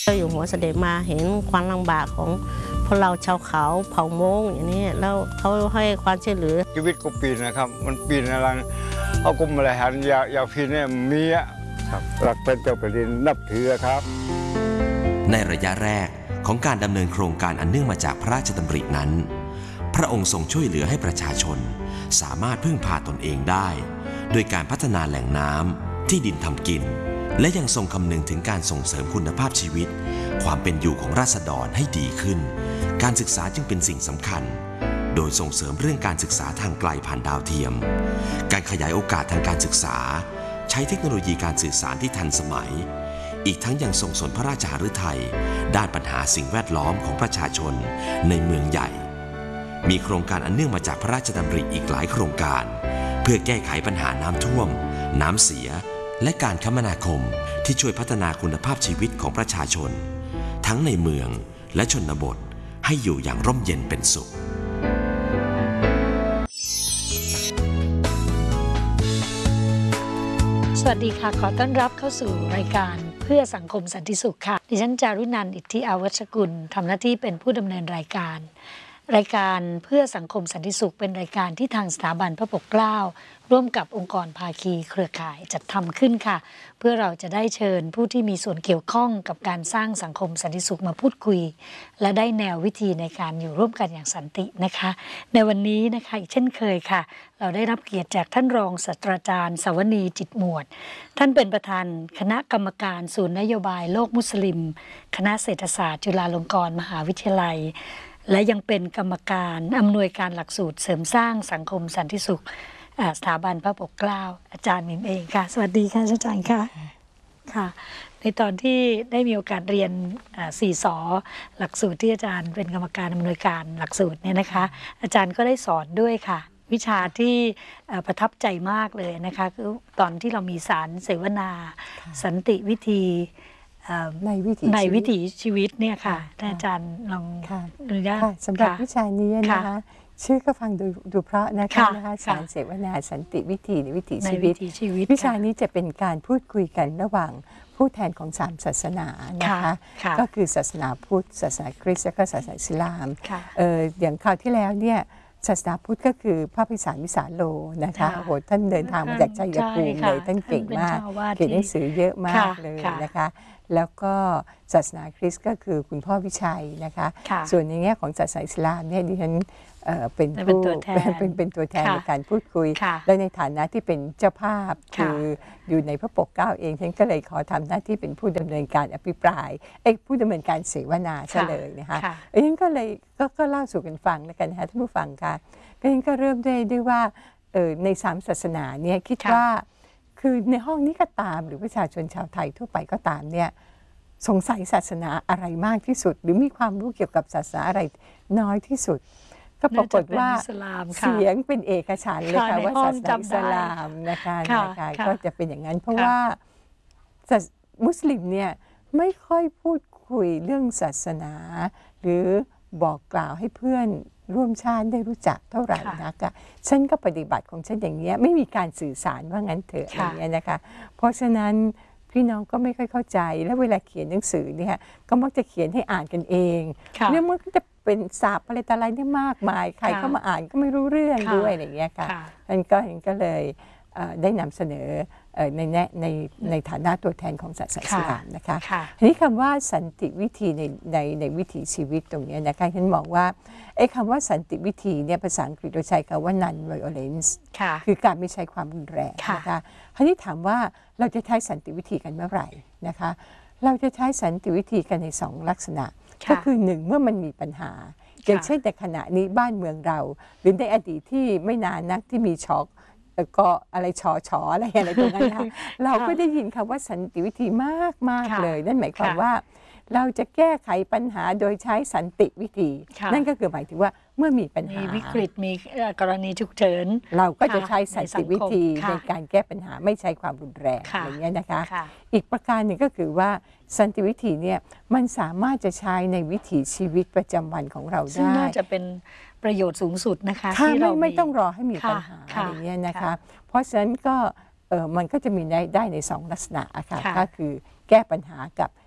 เจ้าอยู่หัวเสด็จมาเห็นความลำบากของพวกเราชาวเขาเผ่ามงอย่างนี้แล้วเขาให้ความช่วยเหลือชีวิตกูปีนนะครับมันปีนอะไรเอากุมอะไรหันอยากพี่เนี่ยมีอะครับรักเป็นเจ้าแผ่นดินนับถือครับในระยะแรกของการดำเนินโครงการอันเนื่องมาจากพระราชดำรินั้นพระองค์ทรงช่วยเหลือให้ประชาชนสามารถพึ่งพาตนเองได้โดยการพัฒนาแหล่งน้ำที่ดินทำกินและยังทรงคำนึงถึงการส่งเสริมคุณภาพชีวิตความเป็นอยู่ของราษฎรให้ดีขึ้นการศึกษาจึงเป็นสิ่งสำคัญโดยส่งเสริมเรื่องการศึกษาทางไกลผ่านดาวเทียมการขยายโอกาสทางการศึกษาใช้เทคโนโลยีการสื่อสารที่ทันสมัยอีกทั้งยังทรงสนพระราชหฤทัยด้านปัญหาสิ่งแวดล้อมของประชาชนในเมืองใหญ่มีโครงการอันเนื่องมาจากพระราชดำริอีกหลายโครงการเพื่อแก้ไขปัญหาน้ำท่วมน้ำเสียและการคมนาคมที่ช่วยพัฒนาคุณภาพชีวิตของประชาชนทั้งในเมืองและชนบทให้อยู่อย่างร่มเย็นเป็นสุขสวัสดีค่ะขอต้อนรับเข้าสู่รายการเพื่อสังคมสันติสุขค่ะดิฉันจารุนันท์อิทธิอาวัชกุลทำหน้าที่เป็นผู้ดำเนินรายการเพื่อสังคมสันติสุขเป็นรายการที่ทางสถาบันพระปกเกล้าร่วมกับองค์กรภาคีเครือข่ายจัดทำขึ้นค่ะเพื่อเราจะได้เชิญผู้ที่มีส่วนเกี่ยวข้องกับการสร้างสังคมสันติสุขมาพูดคุยและได้แนววิธีในการอยู่ร่วมกันอย่างสันตินะคะในวันนี้นะคะอีกเช่นเคยค่ะเราได้รับเกียรติจากท่านรองศาสตราจารย์สวนีจิตหมวดท่านเป็นประธานคณะกรรมการศูนย์นโยบายโลกมุสลิมคณะเศรษฐศาสตร์จุฬาลงกรณ์มหาวิทยาลัยและยังเป็นกรรมการอำนวยการหลักสูตรเสริมสร้างสังคมสันติสุขสถาบันพระปกเกล้าอาจารย์มิมเองค่ะสวัสดีค่ะอาจารย์ค่ะค่ะในตอนที่ได้มีโอกาสเรียน4 ส.หลักสูตรที่อาจารย์เป็นกรรมการอำนวยการหลักสูตรเนี่ยนะคะอาจารย์ก็ได้สอนด้วยค่ะวิชาที่ประทับใจมากเลยนะคะคือตอนที่เรามีสารเสวนาสันติวิธีในวิถีชีวิตเนี่ยค่ะท่านอาจารย์ลองอนุญาตสำหรับวิชานี้นะคะชื่อก็ฟังดูเพราะนะคะสารเสวนาสันติวิธีในวิถีชีวิตวิชานี้จะเป็นการพูดคุยกันระหว่างผู้แทนของ3 ศาสนานะคะก็คือศาสนาพุทธศาสนาคริสต์และก็ศาสนาอิสลามอย่างคราวที่แล้วเนี่ยศาสนาพุทธก็คือพระภิสารวิสาโลนะคะโอ้โหท่านเดินทางมาจากชัยภูมิเลยท่านเก่งมากเขียนหนังสือเยอะมากเลยนะคะแล้วก็ศาสนาคริสต์ก็คือคุณพ่อวิชัยนะคะส่วนในแง่ของศาสนาอิสลามเนี่ยดิฉันเป็นตัวแทนในการพูดคุยและในฐานะที่เป็นเจ้าภาพคืออยู่ในพระปกเกล้าเองฉันก็เลยขอทำหน้าที่เป็นผู้ดำเนินการอภิปรายผู้ดำเนินการเสวนาซะเลยนะคะฉันก็เลยก็เล่าสู่กันฟังแล้วกันนะคะท่านผู้ฟังค่ะฉันก็เริ่มด้วยว่าใน3 ศาสนาเนี่ยคิดว่าคือในห้องนี้ก็ตามหรือประชาชนชาวไทยทั่วไปก็ตามเนี่ยสงสัยศาสนาอะไรมากที่สุดหรือมีความรู้เกี่ยวกับศาสนาอะไรน้อยที่สุดก็ปรากฏว่าเสียงเป็นเอกฉันท์เลยค่ะว่าศาสนาอิสลามนะคะก็จะเป็นอย่างนั้นเพราะว่ามุสลิมเนี่ยไม่ค่อยพูดคุยเรื่องศาสนาหรือบอกกล่าวให้เพื่อนร่วมชาติได้รู้จักเท่าไหร่นักฉันก็ปฏิบัติของฉันอย่างนี้ไม่มีการสื่อสารว่างั้นเถอะอย่างนี้นะคะเพราะฉะนั้นพี่น้องก็ไม่ค่อยเข้าใจและเวลาเขียนหนังสือเนี่ยก็มักจะเขียนให้อ่านกันเองเนี่ยมันก็จะเป็นศัพท์อะไรต่ออะไรได้มากมายใครเข้ามาอ่านก็ไม่รู้เรื่องด้วยอะไรอย่างเงี้ยค่ะนั่นก็เลยได้นำเสนอในฐานะตัวแทนของศาสนาอิสลามนะคะทีนี้คำว่าสันติวิธีในวิถีชีวิตตรงนี้นะคะฉันมองว่าคำว่าสันติวิธีเนี่ยภาษาอังกฤษเราใช้คำว่า non violence คือการไม่ใช้ความรุนแรงนะคะทีนี้ถามว่าเราจะใช้สันติวิธีกันเมื่อไหร่นะคะเราจะใช้สันติวิธีกันใน2 ลักษณะก็คือ1เมื่อมันมีปัญหาอย่างเช่นในขณะนี้บ้านเมืองเราหรือในอดีตที่ไม่นานนักที่มีช็อกก็อะไรชออะไรตรงนั้นนะคะเราก็ได้ยินคำว่าสันติวิธีมากเลยนั่นหมายความว่าเราจะแก้ไขปัญหาโดยใช้สันติวิธีนั่นก็คือหมายถึงว่าเมื่อมีปัญหาวิกฤตมีกรณีฉุกเฉินเราก็จะใช้สันติวิธีในการแก้ปัญหาไม่ใช้ความรุนแรงอย่างนี้นะคะอีกประการหนึ่งก็คือว่าสันติวิธีเนี่ยมันสามารถจะใช้ในวิถีชีวิตประจำวันของเราได้ซึ่งน่าจะเป็นประโยชน์สูงสุดนะคะที่เราไม่ต้องรอให้มีปัญหาอย่างนี้นะคะเพราะฉะนั้นก็มันก็จะมีได้ใน2 ลักษณะค่ะก็คือแก้ปัญหากับ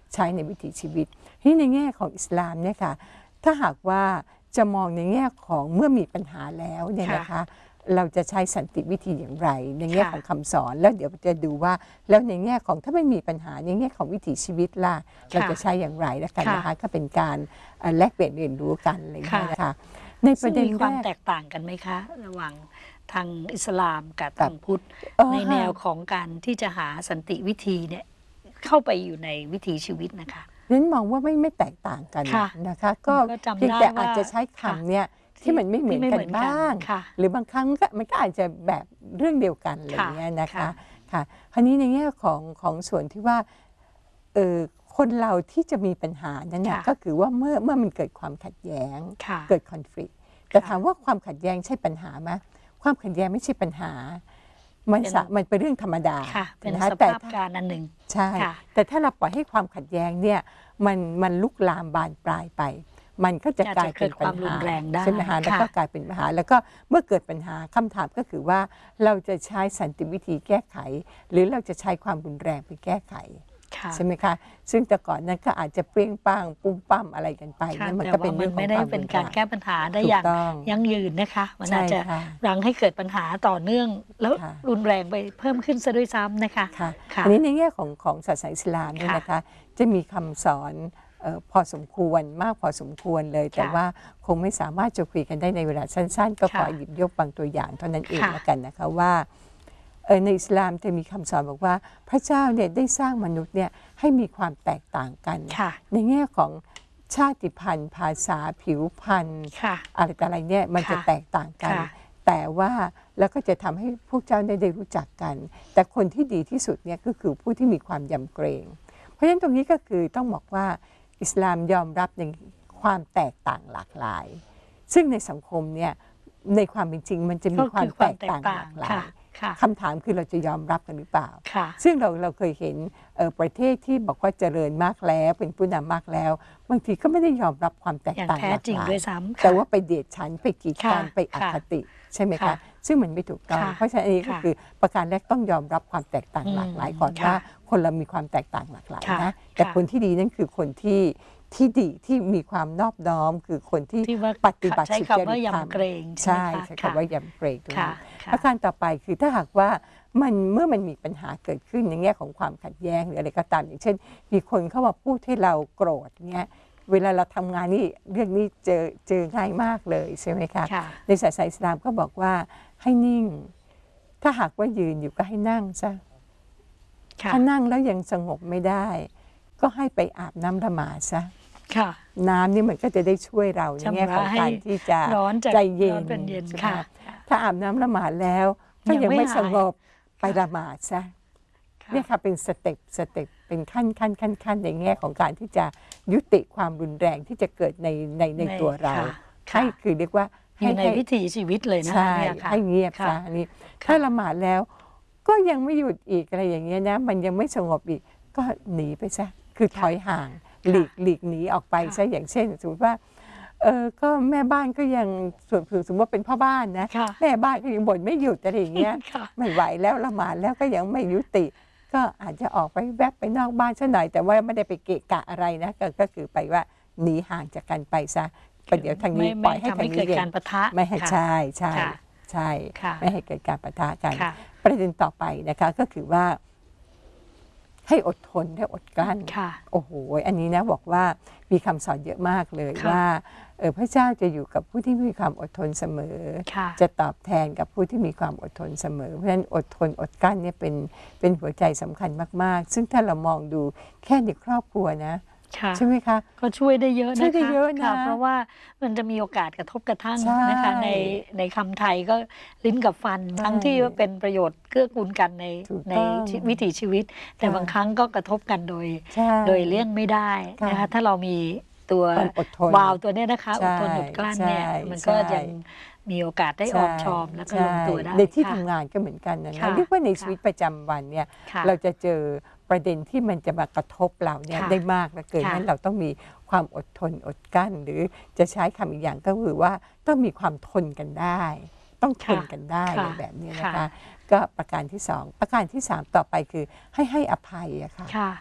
ใช้ในวิถีชีวิตที่ในแง่ของอิสลามเนี่ยค่ะถ้าหากว่าจะมองในแง่ของเมื่อมีปัญหาแล้วเนี่ยนะคะเราจะใช้สันติวิธีอย่างไรในแง่ของคำสอนแล้วเดี๋ยวจะดูว่าแล้วในแง่ของถ้าไม่มีปัญหาในแง่ของวิถีชีวิตล่ะเราจะใช้อย่างไรแล้วกันนะคะก็เป็นการแลกเปลี่ยนเรียนรู้กันอะไรอย่างเงี้ยนะคะในประเด็นมีความแตกต่างกันไหมคะระหว่างทางอิสลามกับทางพุทธในแนวของการที่จะหาสันติวิธีเนี่ยเข้าไปอยู่ในวิถีชีวิตนะคะนั้นมองว่าไม่แตกต่างกันนะคะก็เพียงแต่อาจจะใช้คำเนี่ยที่มันไม่เหมือนกันบ้างหรือบางครั้งมันก็อาจจะแบบเรื่องเดียวกันอะไรเงี้ยนะคะค่ะคราวนี้ในแง่ของส่วนที่ว่าคนเราที่จะมีปัญหานั้นเนี่ยก็คือว่าเมื่อมันเกิดความขัดแย้งเกิดคอนฟ lict แต่ถามว่าความขัดแย้งใช่ปัญหาไหมความขัดแย้งไม่ใช่ปัญหามันเป็นเรื่องธรรมดาเป็นสภาพการอันหนึ่งใช่แต่ถ้าเราปล่อยให้ความขัดแย้งเนี่ยมันลุกลามบานปลายไปมันก็จะกลายเป็นปัญหาใช่ไหมคะแล้วก็กลายเป็นปัญหาแล้วก็เมื่อเกิดปัญหาคำถามก็คือว่าเราจะใช้สันติวิธีแก้ไขหรือเราจะใช้ความรุนแรงไปแก้ไขใช่ไหมคะซึ่งแต่ก่อนนั้นก็อาจจะเปรี้ยงป้างปุ้มปั้มอะไรกันไปมันก็เป็นเรื่องของความรุนแรงไม่ได้เป็นการแก้ปัญหาได้อย่างยั่งยืนนะคะมันอาจจะรังให้เกิดปัญหาต่อเนื่องแล้วรุนแรงไปเพิ่มขึ้นซะด้วยซ้ำนะคะอันนี้ในแง่ของศาสนาอิสลามเนี่ยนะคะจะมีคำสอนพอสมควรมากพอสมควรเลยแต่ว่าคงไม่สามารถจะคุยกันได้ในเวลาสั้นๆก็ขอหยิบยกบางตัวอย่างเท่านั้นเองแล้วกันนะคะว่าในอิสลามจะมีคำสอนบอกว่าพระเจ้าเนี่ยได้สร้างมนุษย์เนี่ยให้มีความแตกต่างกันในแง่ของชาติพันธุ์ภาษาผิวพรรณอะไรต่ออะไรเนี่ยมันจะแตกต่างกันแต่ว่าแล้วก็จะทำให้พวกเจ้าได้รู้จักกันแต่คนที่ดีที่สุดเนี่ยก็คือผู้ที่มีความยำเกรงเพราะฉะนั้นตรงนี้ก็คือต้องบอกว่าอิสลามยอมรับในความแตกต่างหลากหลายซึ่งในสังคมเนี่ยในความเป็นจริงมันจะมีความแตกต่างหลากหลายคำถามคือเราจะยอมรับกันหรือเปล่าซึ่งเราเคยเห็นประเทศที่บอกว่าเจริญมากแล้วเป็นผู้นำมากแล้วบางทีก็ไม่ได้ยอมรับความแตกต่างหลากหลายแต่ว่าไปเดียดฉันไปกีดกันไปอคติใช่ไหมคะซึ่งมันไม่ถูกต้องเพราะฉะนั้นนี้ก็คือประการแรกต้องยอมรับความแตกต่างหลากหลายก่อนว่าคนเรามีความแตกต่างหลากหลายนะแต่คนที่ดีนั่นคือคนที่ดีที่มีความนอบน้อมคือคนที่ปฏิบัติสุจริตธรรมใช่ใช้คำว่ายำเกรงตรงนี้ประการต่อไปคือถ้าหากว่าเมื่อมันมีปัญหาเกิดขึ้นในแง่ของความขัดแย้งหรืออะไรก็ตามอย่างเช่นมีคนเข้ามาพูดให้เราโกรธเงี้ยเวลาเราทำงานนี่เรื่องนี้เจอง่ายมากเลยใช่ไหมคะในศาสนาอิสลามก็บอกว่าให้นิ่งถ้าหากว่ายืนอยู่ก็ให้นั่งซะถ้านั่งแล้วยังสงบไม่ได้ก็ให้ไปอาบน้ำละหมาดซะน้ำนี่มันก็จะได้ช่วยเราในแง่ของการที่จะใจเย็นถ้าอาบน้ำละหมาดแล้วก็ยังไม่สงบไปละหมาดซะเนี่ยค่ะเป็นสเต็ปเป็นขั้นในแง่ของการที่จะยุติความรุนแรงที่จะเกิดในตัวเราให้คือเรียกว่าอยู่ในวิถีชีวิตเลยนะให้เงียบซะนี่ถ้าละหมาดแล้วก็ยังไม่หยุดอีกอะไรอย่างเงี้ยนะมันยังไม่สงบอีกก็หนีไปซะคือถอยห่างหลีกหนีออกไปซะอย่างเช่นสมมติว่าก็แม่บ้านก็ยังสมมติว่าเป็นพ่อบ้านนะแม่บ้านก็ยังบ่นไม่หยุดอะไรอย่างเงี้ยไม่ไหวแล้วละหมาดแล้วก็ยังไม่ยุติก็อาจจะออกไปแวบไปนอกบ้านซะหน่อยแต่ว่าไม่ได้ไปเกะกะอะไรนะก็คือไปว่าหนีห่างจากกันไปซะประเดี๋ยวทางนี้ปล่อยให้ทางนี้เองไม่ให้ใช่ไม่ให้เกิดการปะทะกันประเด็นต่อไปนะคะก็คือว่าให้อดทนให้อดกลั้นโอ้โหอันนี้นะบอกว่ามีคำสอนเยอะมากเลยว่าพระเจ้าจะอยู่กับผู้ที่มีความอดทนเสมอจะตอบแทนกับผู้ที่มีความอดทนเสมอเพราะฉะนั้นอดทนอดกลั้นเนี่ยเป็นหัวใจสำคัญมากๆซึ่งถ้าเรามองดูแค่ในครอบครัวนะใช่ไหมคะก็ช่วยได้เยอะนะคะเพราะว่ามันจะมีโอกาสกระทบกระทั่งนะคะในคำไทยก็ลิ้นกับฟันทั้งที่เป็นประโยชน์เกื้อกูลกันในวิถีชีวิตแต่บางครั้งก็กระทบกันโดยเลี่ยงไม่ได้นะคะถ้าเรามีตัววาวตัวนี้นะคะอดทนอดกลั้นเนี่ยมันก็ยังมีโอกาสได้ออกชอมแล้วก็ลงตัวได้ในที่ทำงานก็เหมือนกันนะเรียกว่าในชีวิตประจำวันเนี่ยเราจะเจอประเด็นที่มันจะมากระทบเราเนี่ยได้มากเหลือเกินนั้นเราต้องมีความอดทนอดกลั้นหรือจะใช้คำอีกอย่างก็คือว่าต้องมีความทนกันได้ต้องทนกันได้แบบนี้นะคะก็ประการที่2ประการที่3ต่อไปคือให้อภัยอะค่ะเพราะ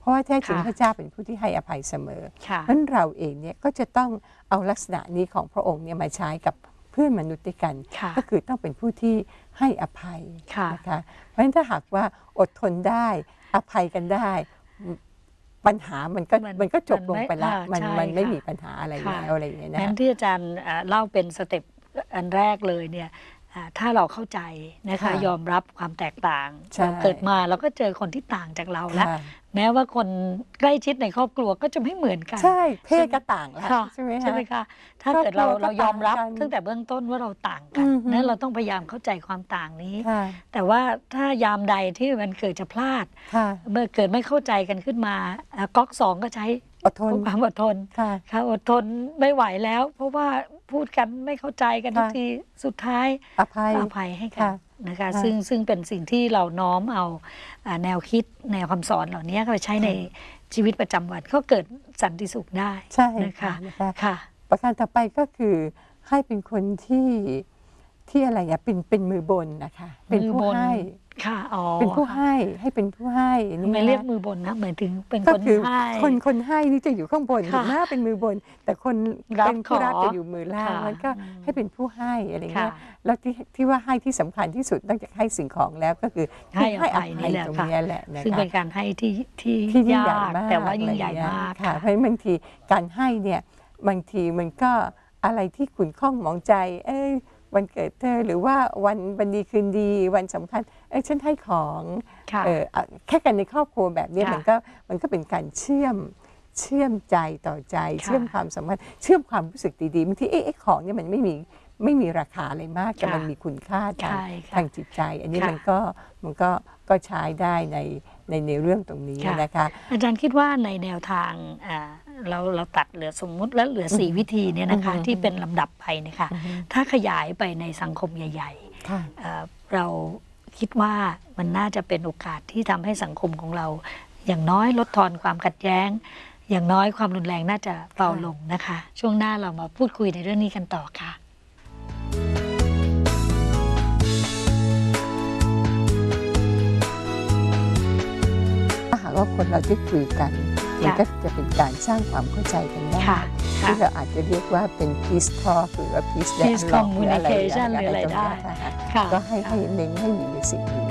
ราะว่าแท้จริงค่ะพระเจ้าเป็นผู้ที่ให้อภัยเสมอค่ะเพราะฉะนั้นเราเองเนี่ยก็จะต้องเอาลักษณะนี้ของพระองค์เนี่ยมาใช้กับเพื่อนมนุษย์ด้วยกันค่ะก็คือต้องเป็นผู้ที่ให้อภัยค่ะนะคะเพราะฉะนั้นถ้าหากว่าอดทนได้อภัยกันได้ปัญหามันก็จบลงไปแล้วมันไม่มีปัญหาอะไรแล้วอะไรอย่างเงี้ยนะงั้นที่อาจารย์เล่าเป็นสเต็ปอันแรกเลยเนี่ยถ้าเราเข้าใจนะคะยอมรับความแตกต่างใช่เราเกิดมาเราก็เจอคนที่ต่างจากเราแล้วค่ะแม้ว่าคนใกล้ชิดในครอบครัวก็จะไม่เหมือนกันใช่เพศก็ต่างแล้วค่ะใช่ไหมใช่ไหมคะคะถ้าเกิดเราครอบครัวก็เรายอมรับต่างกันตั้งแต่เบื้องต้นว่าเราต่างกันอือฮึนั้นเราต้องพยายามเข้าใจความต่างนี้ค่ะแต่ว่าถ้ายามใดที่มันเกิดจะพลาดค่ะเมื่อเกิดไม่เข้าใจกันขึ้นมาก๊อกสองก็ใช้อดทนความอดทนค่ะค่ะอดทนไม่ไหวแล้ว เพราะว่าพูดกันไม่เข้าใจกันทุกค่ะทีสุดท้ายอภัยอภัยให้กันค่ะนะคะค่ะซึ่งเป็นสิ่งที่เราน้อมเอาแนวคิดแนวคำสอนเหล่านี้ไปใช้ในชีวิตประจำวันก็เกิดสันติสุขได้ใช่นะคะนะคะค่ะประการต่อไปก็คือให้เป็นคนที่อะไรอะเป็นมือบนนะคะเป็นผู้ให้ค่ะอ๋อเป็นผู้ให้เป็นผู้ให้ทำไมเรียกมือบนนะหมายถึงเป็นก็คนคือให้คนให้นี่จะอยู่ข้างบนค่ะหน้าเป็นมือบน แต่คนรับเป็นผู้รับขอจะอยู่มือล่างค่ะมันก็ให้เป็นผู้ให้อะไรเงี้ยค่ะแล้วที่ว่าให้ที่สำคัญที่สุดนอกจากให้สิ่งของแล้วก็คือให้อให้อภัยภันี่ยแหละตรงค่ะนี้แหละนะคะซึ่งเป็นการให้ที่ที่ยิ่งใหญ่ยากมากแต่ว่ายิ่งใหญ่มากค่ะเพราะฉะนั้นบางทีการให้เนี่ยบางทีมันก็อะไรที่ขุ่นข้องหมองใจวันเกิดเธอหรือว่าวันดีคืนดีวันสำคัญฉันให้ของค่ะแค่กันในครอบครัวแบบนี้ค่ะมันก็เป็นการเชื่อมใจต่อใจค่ะเชื่อมความสัมพันธ์เชื่อมความรู้สึกดีๆบางทีของเนี่ยมันไม่มีราคาอะไรมากแต่ค่ะมันมีคุณค่าทางใช่ค่ะทางจิตใจ อันนี้ค่ะมันก็ใช้ได้ในเรื่องตรงนี้ค่ะนะคะอาจารย์คิดว่าในแนวทางเราตัดเหลือสมมุติแล้วเหลือ4วิธีเนี่ยนะคะที่เป็นลำดับไปนะคะถ้าขยายไปในสังคมใหญ่ค่ะๆเราคิดว่ามันน่าจะเป็นโอกาสที่ทำให้สังคมของเรา อย่างน้อยลดทอนความขัดแย้ง อย่างน้อยความรุนแรงน่าจะเบาลงนะคะ ช่วงหน้าเรามาพูดคุยในเรื่องนี้กันต่อค่ะถ้าหากว่าคนเราได้คุยกันมันก็จะเป็นการสร้างความเข้าใจกันได้ค่ะที่เราอาจจะเรียกว่าเป็น peace talk หรือว่า peace Peace dialogue หรืออะไร communication หรืออะไรได้ตงเนี้ยค่ะค่ะก็ให้เน้นให้มีในสิ่งนี้